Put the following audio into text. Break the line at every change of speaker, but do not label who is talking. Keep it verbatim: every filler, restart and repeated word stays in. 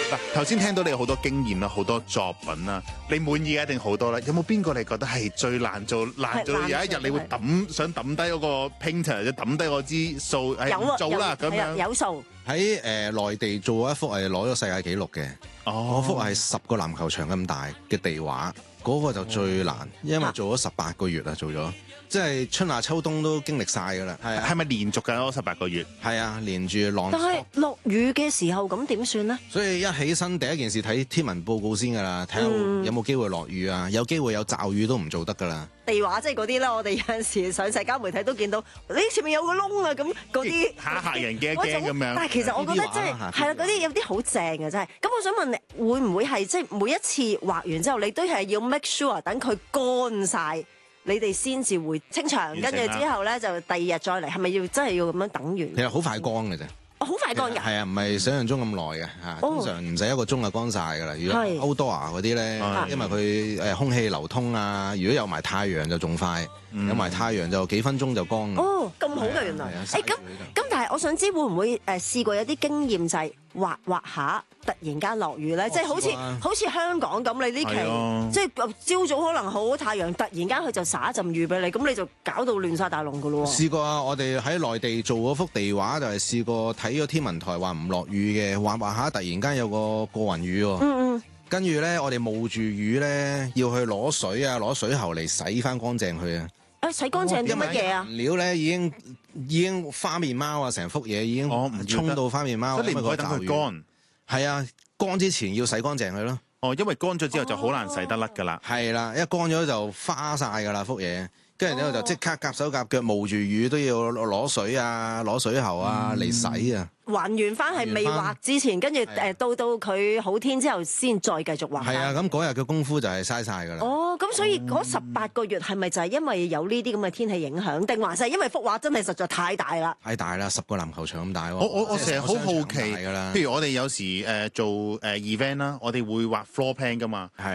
嗱，頭先聽到你有好多經驗啦，好多作品啦，你滿意嘅一定好多啦。有冇邊個你覺得係最難做？難做有一日你會抌想抌低嗰個 painter，或者抌低嗰支數，係唔做啦咁樣。
有數
喺誒內地做一幅係攞咗世界紀錄嘅，
哦，
嗰幅係十個籃球場咁大嘅地畫，嗰個就最難，因為做咗十八個月啊，做咗。即係春夏秋冬都經歷晒㗎啦，係啊，
係咪連續㗎嗰十八個月？
係啊，連住浪。
但係落雨嘅時候咁點算呢？
所以一起身第一件事睇天文報告先㗎啦，睇下有冇機會落雨啊，有機會有驟雨都唔做得㗎啦。
地畫即係嗰啲啦，我哋有陣時上社交媒體都見到，你前面有個窿啊，咁嗰啲
嚇嚇人驚一驚咁樣。
但係其實我覺得即係係啦，嗰啲有啲好正嘅真係。咁我想問你，會唔會係即係每一次畫完之後，你都係要 make sure 等佢乾晒？你哋先至會清場，跟住之後咧就第二日再嚟，係咪要真係要咁樣等完？
其實好快乾嘅啫，
好快乾㗎。
係啊，唔係想象中咁耐嘅嚇，通常唔使一個鐘就乾晒㗎啦。如果 outdoor 嗰啲咧，因為佢誒空氣流通啊，如果有埋太陽就仲快，有埋太陽就幾分鐘就乾。
哦，咁好嘅原來。誒咁咁，但係我想知會唔會誒試過有啲經驗就係畫畫下突然間落雨咧，即係好似好似香港咁，你呢期即係朝早可能好太陽，突然間佢就灑一陣雨俾你，咁你就搞到亂晒大龍噶咯喎。
試過啊，我哋喺內地做嗰幅地畫就係試過睇咗天文台話唔落雨嘅，畫畫下突然間有個過雲雨喎。嗯嗯。跟住咧，我哋冒住雨咧，要去攞水啊，攞水喉嚟洗翻乾淨佢啊。
誒，洗乾淨啲乜嘢啊？
料咧已經已經花面貓啊，成幅嘢已經沖到花面貓。
即係你唔可以等佢乾。
係啊，乾之前要洗乾淨佢咯。
哦，因為乾咗之後就好難洗得甩㗎啦。
係啦，一乾咗就花晒㗎啦幅嘢。跟住之後就即刻夾手夾腳冒住雨都要攞水啊，攞水喉啊嚟洗啊。
還原翻係未畫之前，跟住誒到到佢好天之後先再繼續畫。
係啊，咁嗰日嘅功夫就係嘥晒㗎啦。
哦，咁所以嗰十八個月係咪就係因為有呢啲咁嘅天氣影響，定還是係因為幅畫真係實在太大啦？
太大啦，十個籃球場咁大喎。
我我我成日好好奇㗎啦。譬如我哋有時誒做誒 event 啦，我哋會畫 floor plan 㗎嘛。